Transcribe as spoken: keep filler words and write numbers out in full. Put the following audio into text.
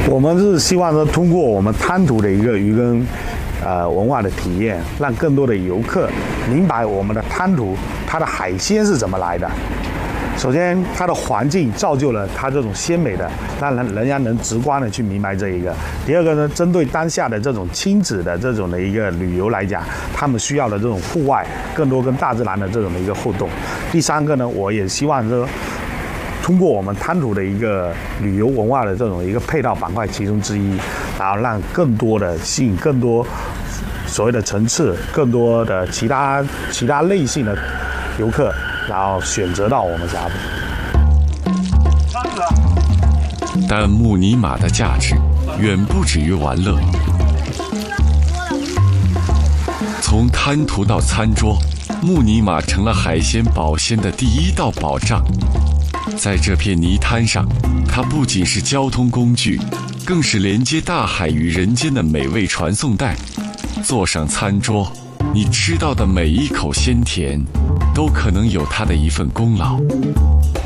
我们是希望说，通过我们滩涂的一个渔耕呃文化的体验，让更多的游客明白我们的滩涂它的海鲜是怎么来的。首先，它的环境造就了它这种鲜美的，让人人家能直观的去明白这一个。第二个呢，针对当下的这种亲子的这种的一个旅游来讲，他们需要的这种户外，更多跟大自然的这种的一个互动。第三个呢，我也希望说，通过我们滩涂的一个旅游文化的这种一个配套板块其中之一，然后让更多的吸引更多所谓的层次，更多的其他其他类型的游客。然后选择到我们峡谷。 但木尼玛的价值远不止于玩乐。从滩涂到餐桌，木尼玛成了海鲜保鲜的第一道保障。在这片泥滩上，它不仅是交通工具，更是连接大海与人间的美味传送带。坐上餐桌，你吃到的每一口鲜甜，都可能有它的一份功劳。